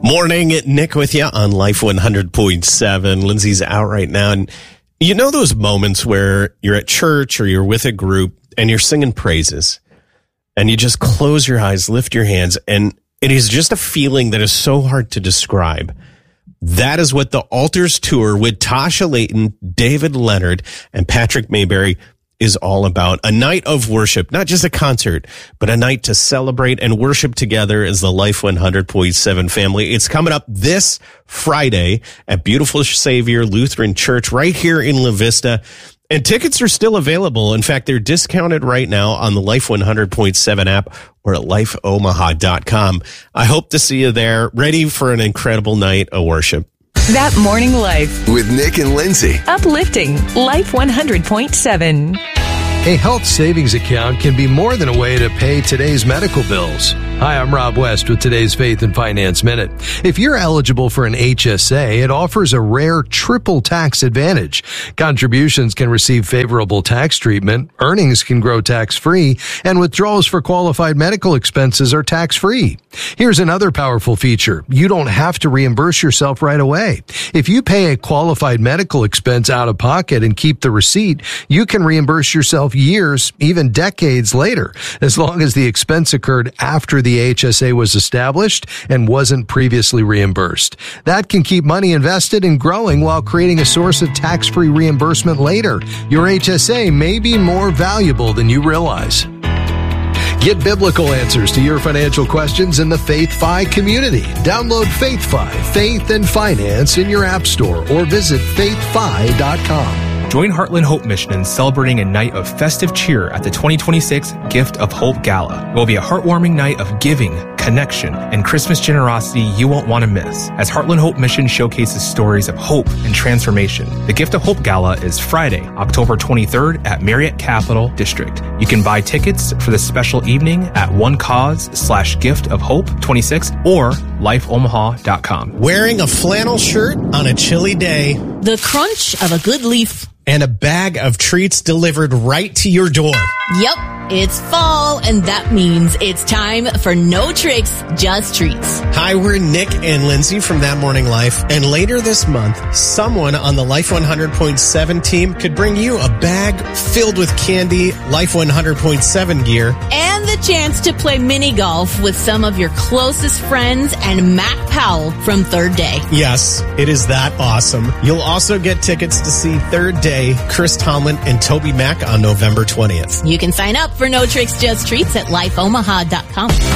Morning, Nick with you on Life 100.7. Lindsay's out right now. And you know those moments where you're at church or you're with a group and you're singing praises and you just close your eyes, lift your hands, and it is just a feeling that is so hard to describe. That is what the Altars Tour with Tasha Layton, David Leonard, and Patrick Mayberry is all about. A night of worship, not just a concert, but a night to celebrate and worship together as the Life 100.7 family. It's coming up this Friday at Beautiful Savior Lutheran Church right here in La Vista. And tickets are still available. In fact, they're discounted right now on the Life 100.7 app or at lifeomaha.com. I hope to see you there, ready for an incredible night of worship. That Morning Life with Nick and Lindsay. Uplifting Life 100.7. A health savings account can be more than a way to pay today's medical bills. Hi, I'm Rob West with today's Faith and Finance Minute. If you're eligible for an HSA, it offers a rare triple tax advantage. Contributions can receive favorable tax treatment, earnings can grow tax-free, and withdrawals for qualified medical expenses are tax-free. Here's another powerful feature. You don't have to reimburse yourself right away. If you pay a qualified medical expense out of pocket and keep the receipt, you can reimburse yourself years, even decades later, as long as the expense occurred after the HSA was established and wasn't previously reimbursed. That can keep money invested and growing while creating a source of tax-free reimbursement later. Your HSA may be more valuable than you realize. Get biblical answers to your financial questions in the FaithFi community. Download FaithFi, Faith and Finance in your app store or visit faithfi.com. Join Heartland Hope Mission in celebrating a night of festive cheer at the 2026 Gift of Hope Gala. It will be a heartwarming night of giving, connection, and Christmas generosity you won't want to miss, as Heartland Hope Mission showcases stories of hope and transformation. The Gift of Hope Gala is Friday, October 23rd at Marriott Capital District. You can buy tickets for the special evening at OneCause/Gift of Hope 26 or lifeomaha.com. Wearing a flannel shirt on a chilly day. The crunch of a good leaf. And a bag of treats delivered right to your door. Yep, it's fall, and that means it's time for No Tricks, Just Treats. Hi, we're Nick and Lindsay from That Morning Life. And later this month, someone on the Life 100.7 team could bring you a bag filled with candy, Life 100.7 gear. And the chance to play mini golf with some of your closest friends and Matt Powell from Third Day. Yes, it is that awesome. You'll also get tickets to see Third Day, Chris Tomlin, and Toby Mack on November 20th. You can sign up for No Tricks, Just Treats at lifeomaha.com.